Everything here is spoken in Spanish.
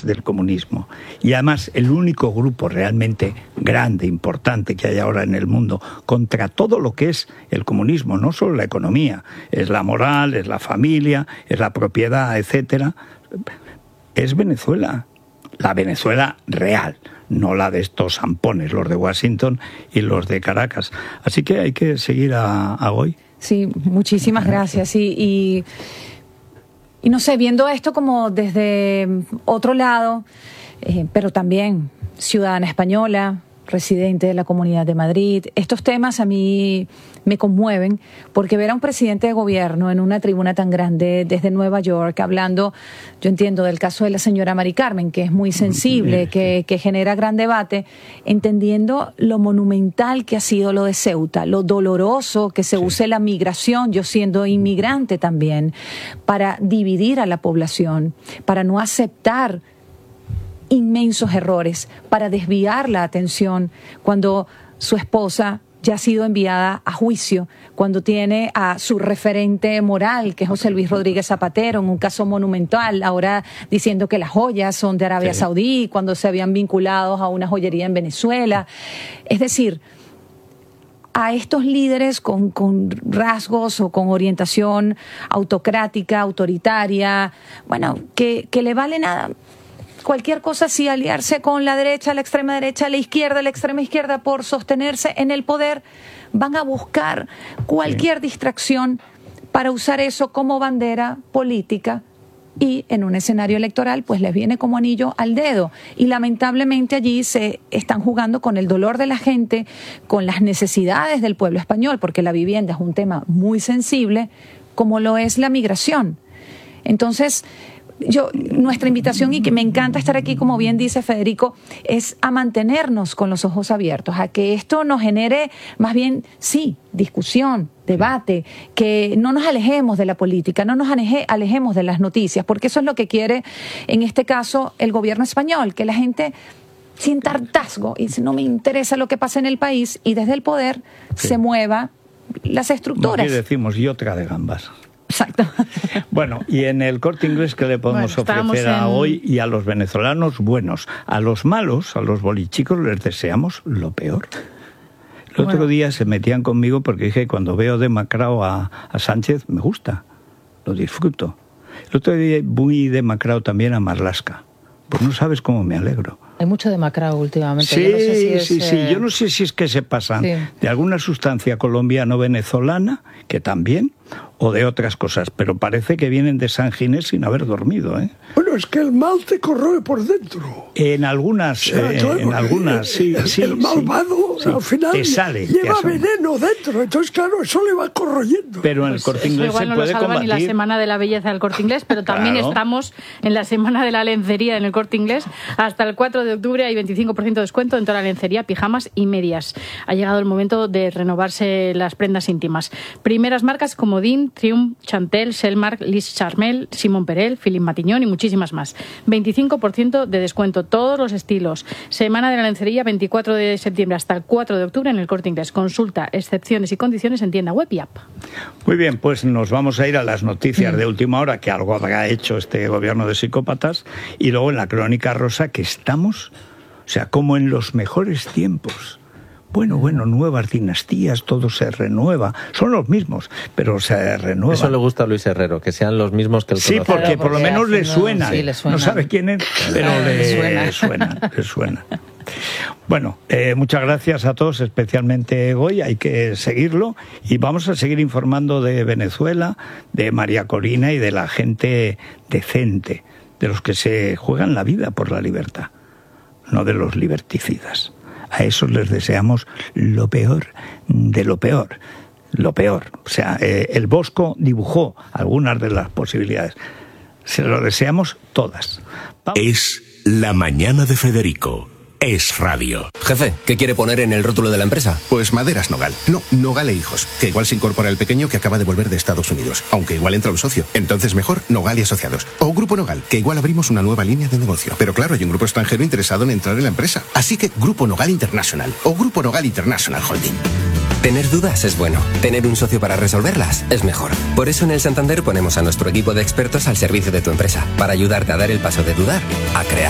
víctimas del comunismo. Y además el único grupo realmente grande, importante que hay ahora en el mundo contra todo lo que es el comunismo, no solo la economía, es la moral, es la familia, es la propiedad, etcétera, es Venezuela. La Venezuela real, no la de estos zampones, los de Washington y los de Caracas. Así que hay que seguir a Goy. Sí, muchísimas gracias. Y no sé, viendo esto como desde otro lado, pero también ciudadana española, residente de la Comunidad de Madrid, estos temas a mí me conmueven, porque ver a un presidente de gobierno en una tribuna tan grande desde Nueva York hablando, yo entiendo del caso de la señora Mari Carmen, que es muy sensible, que genera gran debate, entendiendo lo monumental que ha sido lo de Ceuta, lo doloroso que se use la migración, yo siendo inmigrante también, para dividir a la población, para no aceptar inmensos errores, para desviar la atención cuando su esposa ya ha sido enviada a juicio, cuando tiene a su referente moral, que es José Luis Rodríguez Zapatero, en un caso monumental, ahora diciendo que las joyas son de Arabia Saudí, cuando se habían vinculado a una joyería en Venezuela. Es decir, a estos líderes con rasgos o con orientación autocrática, autoritaria, bueno, que le vale nada cualquier cosa, si aliarse con la derecha, la extrema derecha, la extrema izquierda por sostenerse en el poder, van a buscar cualquier distracción para usar eso como bandera política, y en un escenario electoral pues les viene como anillo al dedo, y lamentablemente allí se están jugando con el dolor de la gente, con las necesidades del pueblo español, porque la vivienda es un tema muy sensible, como lo es la migración. Entonces, nuestra invitación, y que me encanta estar aquí, como bien dice Federico, es a mantenernos con los ojos abiertos, a que esto nos genere más bien, sí, discusión, debate, que no nos alejemos de la política, no nos alejemos de las noticias, porque eso es lo que quiere, en este caso, el gobierno español, que la gente sienta hartazgo y no me interesa lo que pasa en el país, y desde el poder se mueva las estructuras. Aquí decimos, y otra de gambas. Exacto. Bueno, y en el Corte Inglés, ¿qué le podemos ofrecer a hoy y a los venezolanos buenos? A los malos, a los bolichicos, les deseamos lo peor. El otro día se metían conmigo porque dije, cuando veo demacrado a Sánchez, me gusta, lo disfruto. El otro día muy demacrado también a Marlaska. Pues no sabes cómo me alegro. Hay mucho demacrado últimamente. Sí, yo no sé si sí. Yo no sé si es que se pasan de alguna sustancia colombiano-venezolana, que también, o de otras cosas, pero parece que vienen de San Ginés sin haber dormido, ¿eh? Bueno, es que el mal te corroe por dentro. En algunas, claro, en algunas, sí. El malvado, al final, te sale, lleva veneno dentro, entonces claro, eso le va corroyendo. Pero en el Corte Inglés igual se no puede lo salva combatir. Ni la Semana de la Belleza del Corte Inglés, pero también estamos en la Semana de la Lencería en el Corte Inglés. Hasta el 4 de octubre hay 25% de descuento en toda la lencería, pijamas y medias. Ha llegado el momento de renovarse las prendas íntimas. Primeras marcas como Dean, Triumph, Chantel, Selmark, Liz Charmel, Simon Perel, Philippe Matiñón y muchísimas más. 25% de descuento, todos los estilos. Semana de la Lencería, 24 de septiembre hasta el 4 de octubre en el Corte Inglés. Consulta excepciones y condiciones en tienda web y app. Muy bien, pues nos vamos a ir a las noticias de última hora, que algo habrá hecho este gobierno de psicópatas, y luego en la Crónica Rosa, que estamos, o sea, como en los mejores tiempos. Bueno, nuevas dinastías, todo se renueva. Son los mismos, pero se renueva. Eso le gusta a Luis Herrero, que sean los mismos que el Sí, conocido. porque por lo menos le suenan. Sí, le suenan. No sabe quién es, pero le suena. Bueno, muchas gracias a todos, especialmente Goy. Hay que seguirlo y vamos a seguir informando de Venezuela, de María Corina y de la gente decente, de los que se juegan la vida por la libertad, no de los liberticidas. A esos les deseamos lo peor de lo peor. Lo peor. O sea, el Bosco dibujó algunas de las posibilidades. Se lo deseamos todas. Es La Mañana de Federico. Es radio. Jefe, ¿qué quiere poner en el rótulo de la empresa? Pues Maderas Nogal. No, Nogal e Hijos. Que igual se incorpora el pequeño que acaba de volver de Estados Unidos. Aunque igual entra un socio. Entonces mejor Nogal y Asociados. O Grupo Nogal, que igual abrimos una nueva línea de negocio. Pero claro, hay un grupo extranjero interesado en entrar en la empresa. Así que Grupo Nogal International. O Grupo Nogal International Holding. Tener dudas es bueno. Tener un socio para resolverlas es mejor. Por eso en el Santander ponemos a nuestro equipo de expertos al servicio de tu empresa. Para ayudarte a dar el paso de dudar a crear.